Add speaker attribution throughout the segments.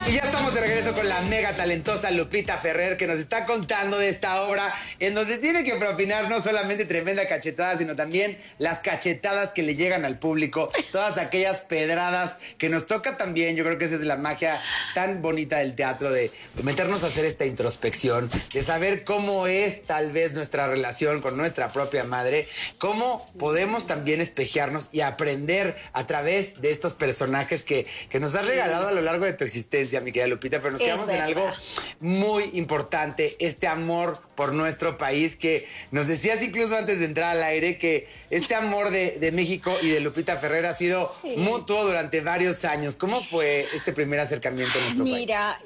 Speaker 1: Y ya estamos de regreso con la mega talentosa Lupita Ferrer, que nos está contando de esta obra en donde tiene que propinar no solamente tremenda cachetada, sino también las cachetadas que le llegan al público, todas aquellas pedradas que nos toca también. Yo creo que esa es la magia tan bonita del teatro, de meternos a hacer esta introspección, de saber cómo es tal vez nuestra relación con nuestra propia madre, cómo podemos también espejearnos y aprender a través de estos personajes que nos has regalado a lo largo de tu existencia, mi querida Lupita. Pero nos quedamos en algo muy importante, este amor por nuestro país, que nos decías incluso antes de entrar al aire, que este amor de México y de Lupita Ferrer ha sido mutuo durante varios años. ¿Cómo fue este primer acercamiento a nuestro país?
Speaker 2: Mira,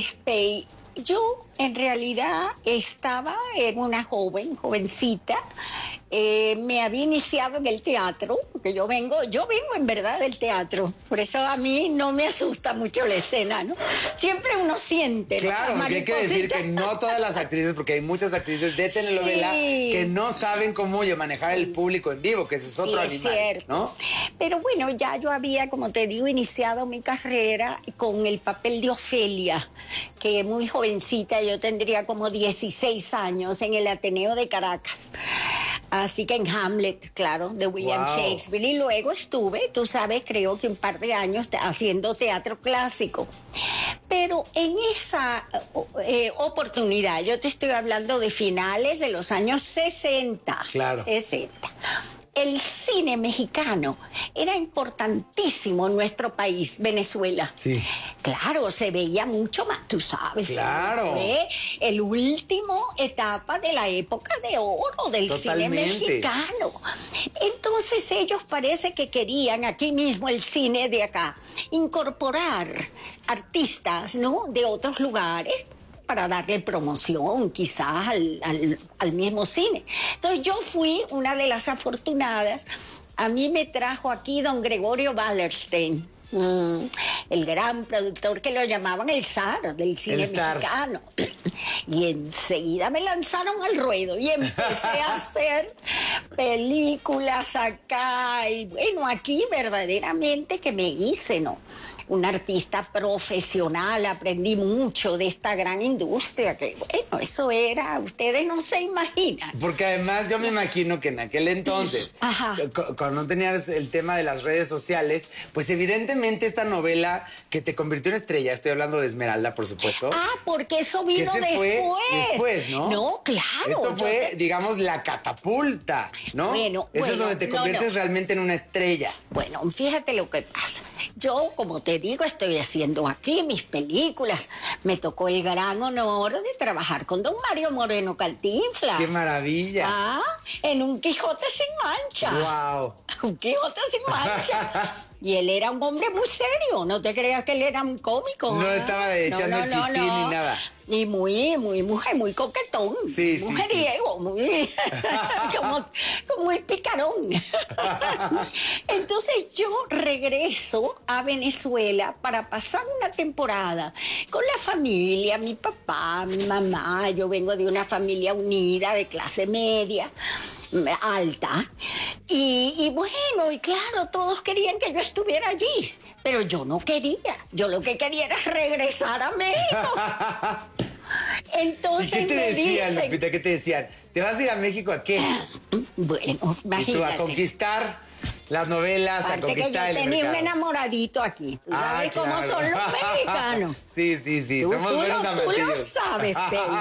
Speaker 2: yo en realidad estaba en una jovencita. Me había iniciado en el teatro, porque yo vengo en verdad del teatro, por eso a mí no me asusta mucho la escena, ¿no? Siempre uno siente.
Speaker 1: Claro, porque hay que decir que no todas las actrices, porque hay muchas actrices de telenovela que no saben cómo manejar el público en vivo, que ese es otro animal,
Speaker 2: es cierto,
Speaker 1: ¿no?
Speaker 2: Pero bueno, ya yo había, como te digo, iniciado mi carrera con el papel de Ofelia, que muy jovencita, yo tendría como 16 años, en el Ateneo de Caracas. Así que en Hamlet, claro, de William Shakespeare. Y luego estuve, tú sabes, creo que un par de años haciendo teatro clásico. Pero en esa oportunidad, yo te estoy hablando de finales de los años 60.
Speaker 1: Claro.
Speaker 2: 60. El cine mexicano era importantísimo en nuestro país, Venezuela.
Speaker 1: Sí.
Speaker 2: Claro, se veía mucho más, tú sabes.
Speaker 1: Claro.
Speaker 2: Fue el último etapa de la época de oro del cine mexicano. Entonces ellos parece que querían aquí mismo, el cine de acá, incorporar artistas, ¿no?, de otros lugares, para darle promoción quizás al mismo cine. Entonces yo fui una de las afortunadas. A mí me trajo aquí don Gregorio Wallerstein, el gran productor, que lo llamaban el zar del cine mexicano. Y enseguida me lanzaron al ruedo y empecé a hacer películas acá. Y bueno, aquí verdaderamente que me hice, ¿no?, una artista profesional, aprendí mucho de esta gran industria, que bueno, eso era, ustedes no se imaginan.
Speaker 1: Porque además yo me imagino que en aquel entonces, cuando no tenías el tema de las redes sociales, pues evidentemente esta novela que te convirtió en estrella, estoy hablando de Esmeralda, por supuesto.
Speaker 2: Porque eso vino
Speaker 1: después, ¿no?
Speaker 2: No, claro.
Speaker 1: Esto fue, digamos, la catapulta, ¿no?
Speaker 2: Bueno,
Speaker 1: eso es donde te conviertes realmente en una estrella.
Speaker 2: Bueno, fíjate lo que pasa. Yo, como te digo, estoy haciendo aquí mis películas. Me tocó el gran honor de trabajar con don Mario Moreno Cantinflas.
Speaker 1: ¡Qué maravilla!
Speaker 2: En Un Quijote sin mancha.
Speaker 1: ¡Wow!
Speaker 2: Un Quijote sin mancha. Y él era un hombre muy serio, no te creas que él era un cómico.
Speaker 1: No estaba echando el chistín ni nada.
Speaker 2: Y muy mujer, muy coquetón.
Speaker 1: Sí,
Speaker 2: mujeriego, muy, como muy picarón. Entonces yo regreso a Venezuela para pasar una temporada con la familia, mi papá, mi mamá. Yo vengo de una familia unida, de clase media, alta. Y bueno, y claro, todos querían que yo estuviera allí, pero yo no quería. Yo lo que quería era regresar a México. Entonces
Speaker 1: ¿Y qué te decían, Lupita? ¿Qué te decían? ¿Te vas a ir a México a qué?
Speaker 2: Bueno, imagínate.
Speaker 1: ¿Y tú a conquistar las novelas, a conquistar el mercado?
Speaker 2: Yo tenía un enamoradito aquí. ¿Tú sabes cómo son los mexicanos?
Speaker 1: Sí. Somos buenos amarillos.
Speaker 2: Tú lo sabes,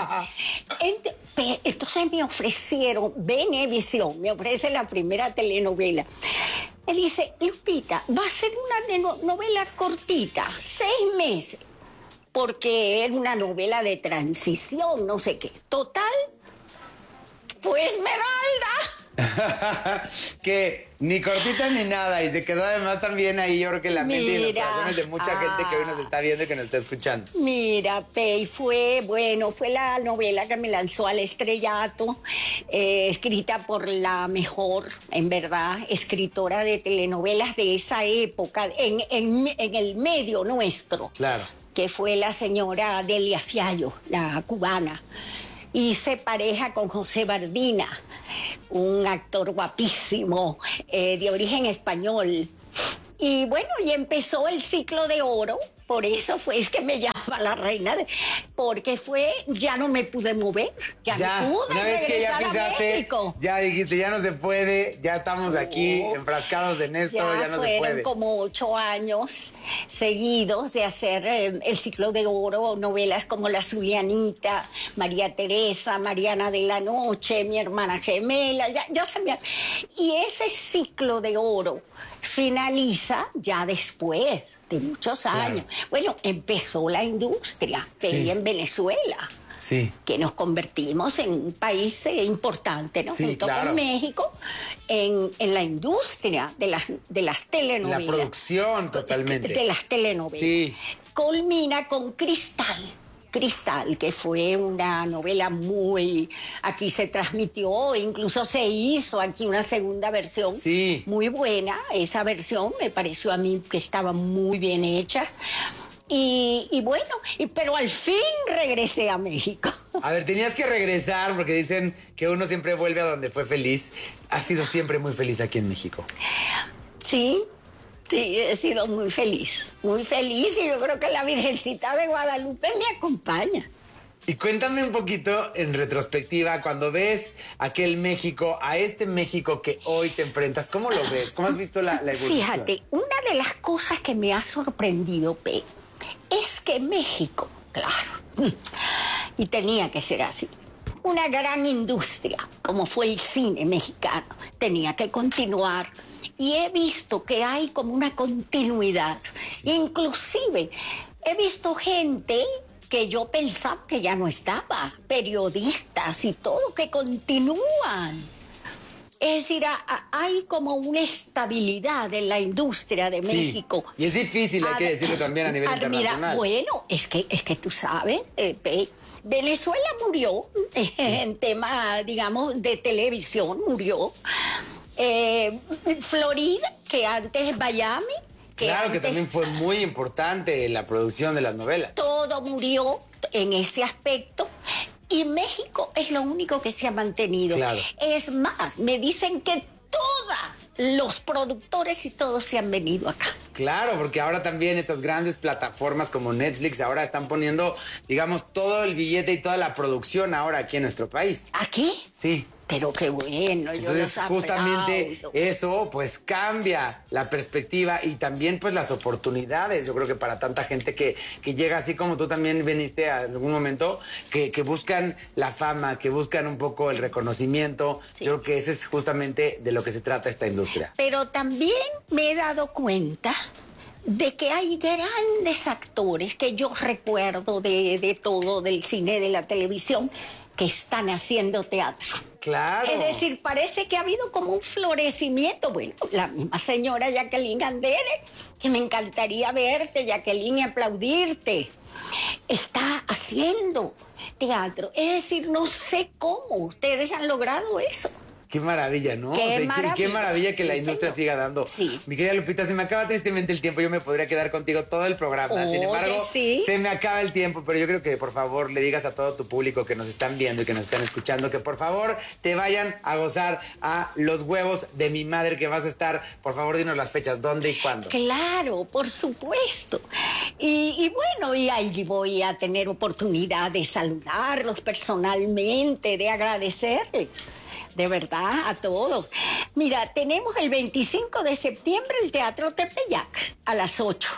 Speaker 2: Entonces me ofrecieron, Venevisión, me ofrece la primera telenovela. Él dice, Lupita, va a ser una novela cortita, 6 meses. Porque era una novela de transición, no sé qué. Total, fue Esmeralda.
Speaker 1: Que ni cortita ni nada, y se quedó además también ahí, yo creo que en la mente y en los corazones de mucha gente que hoy nos está viendo y que nos está escuchando.
Speaker 2: Mira, Pei, fue la novela que me lanzó al estrellato, escrita por la mejor, en verdad, escritora de telenovelas de esa época, en el medio nuestro.
Speaker 1: Claro.
Speaker 2: Que fue la señora Delia Fiallo, la cubana. Hice pareja con José Bardina, un actor guapísimo, de origen español. Y bueno, y empezó el ciclo de oro Por eso fue, es que me llama la reina, porque ya no me pude mover, ya no pude
Speaker 1: una vez que ya
Speaker 2: regresar a
Speaker 1: pisaste,
Speaker 2: México.
Speaker 1: ya dijiste, ya no se puede, ya estamos aquí enfrascados en esto, ya no se puede.
Speaker 2: Fueron como 8 años seguidos de hacer el ciclo de oro, novelas como La Zulianita, María Teresa, Mariana de la Noche, Mi hermana gemela, ya se me... Y ese ciclo de oro finaliza ya después de muchos años.
Speaker 1: Claro.
Speaker 2: Bueno, empezó la industria,
Speaker 1: Sí.
Speaker 2: en Venezuela.
Speaker 1: Sí.
Speaker 2: Que nos convertimos en un país importante, ¿no?
Speaker 1: Sí,
Speaker 2: Junto
Speaker 1: claro.
Speaker 2: con México, en la industria de las telenovelas.
Speaker 1: La producción, totalmente.
Speaker 2: De las telenovelas.
Speaker 1: Sí.
Speaker 2: Culmina con Cristal, que fue una novela aquí se transmitió, incluso se hizo aquí una segunda versión.
Speaker 1: Sí.
Speaker 2: Muy buena, esa versión me pareció a mí que estaba muy bien hecha. Y bueno, pero al fin regresé a México.
Speaker 1: A ver, tenías que regresar porque dicen que uno siempre vuelve a donde fue feliz. Has sido siempre muy feliz aquí en México.
Speaker 2: Sí, he sido muy feliz y yo creo que la Virgencita de Guadalupe me acompaña.
Speaker 1: Y cuéntame un poquito en retrospectiva, cuando ves aquel México, a este México que hoy te enfrentas, ¿cómo lo ves? ¿Cómo has visto la evolución?
Speaker 2: Fíjate, una de las cosas que me ha sorprendido, Pe, es que México, claro, y tenía que ser así, una gran industria como fue el cine mexicano, tenía que continuar. Y he visto que hay como una continuidad. Inclusive he visto gente que yo pensaba que ya no estaba, periodistas y todo, que continúan. Es decir, hay como una estabilidad en la industria de México.
Speaker 1: Y es difícil, hay que decirlo también a nivel internacional.
Speaker 2: Bueno, es que tú sabes, Venezuela murió en tema, digamos, de televisión, murió. Florida, que antes Miami.
Speaker 1: Claro, que también fue muy importante en la producción de las novelas.
Speaker 2: Todo murió en ese aspecto. Y México es lo único que se ha mantenido.
Speaker 1: Claro.
Speaker 2: Es más, me dicen que todos los productores y todos se han venido acá.
Speaker 1: Claro, porque ahora también estas grandes plataformas como Netflix ahora están poniendo, digamos, todo el billete y toda la producción ahora aquí en nuestro país.
Speaker 2: ¿Aquí?
Speaker 1: Sí.
Speaker 2: Pero qué bueno, yo
Speaker 1: Entonces,
Speaker 2: los
Speaker 1: justamente
Speaker 2: aplaudo.
Speaker 1: eso, pues, cambia la perspectiva y también, pues, las oportunidades. Yo creo que para tanta gente que llega, así como tú también viniste a algún momento, que buscan la fama, que buscan un poco el reconocimiento.
Speaker 2: Sí.
Speaker 1: Yo creo que ese es justamente de lo que se trata esta industria.
Speaker 2: Pero también me he dado cuenta de que hay grandes actores que yo recuerdo de todo, del cine, de la televisión, que están haciendo teatro.
Speaker 1: Claro.
Speaker 2: Es decir, parece que ha habido como un florecimiento. Bueno, la misma señora Jacqueline Andere, que me encantaría verte, Jacqueline, y aplaudirte, está haciendo teatro. Es decir, no sé cómo ustedes han logrado eso.
Speaker 1: Qué maravilla, ¿no?
Speaker 2: Qué maravilla.
Speaker 1: Qué maravilla que
Speaker 2: Sí,
Speaker 1: la industria
Speaker 2: señor.
Speaker 1: siga dando.
Speaker 2: Sí.
Speaker 1: Mi querida Lupita, se me acaba tristemente el tiempo. Yo me podría quedar contigo todo el programa. Sin
Speaker 2: Oye,
Speaker 1: embargo,
Speaker 2: sí.
Speaker 1: se me acaba el tiempo. Pero yo creo que, por favor, le digas a todo tu público que nos están viendo y que nos están escuchando que, por favor, te vayan a gozar a Los Huevos de Mi Madre, que vas a estar. Por favor, dinos las fechas, dónde y cuándo.
Speaker 2: Claro, por supuesto. Y bueno, y allí voy a tener oportunidad de saludarlos personalmente, de agradecerles. De verdad, a todos. Mira, tenemos el 25 de septiembre el Teatro Tepeyac a las 8.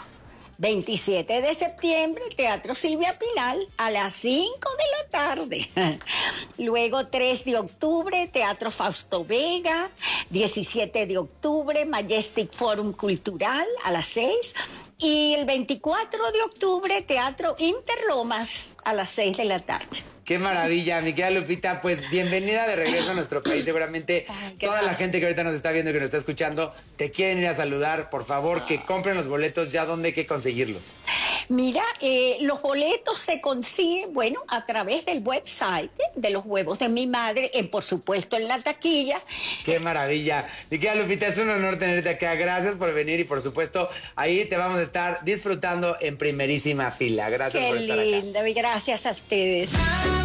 Speaker 2: 27 de septiembre, el Teatro Silvia Pinal a las 5 de la tarde. Luego, 3 de octubre, Teatro Fausto Vega. 17 de octubre, Majestic Forum Cultural a las 6. Y el 24 de octubre, Teatro Interlomas a las 6 de la tarde.
Speaker 1: Qué maravilla, mi querida Lupita. Pues bienvenida de regreso a nuestro país. Seguramente toda la gente que ahorita nos está viendo y que nos está escuchando te quieren ir a saludar. Por favor, que compren los boletos ya. ¿Dónde hay que conseguirlos?
Speaker 2: Mira, los boletos se consiguen, bueno, a través del website de Los Huevos de Mi Madre, por supuesto en la taquilla.
Speaker 1: Qué maravilla. Mi querida Lupita, es un honor tenerte acá. Gracias por venir y, por supuesto, ahí te vamos a estar disfrutando en primerísima fila. Gracias por estar acá.
Speaker 2: Qué lindo, y gracias a ustedes.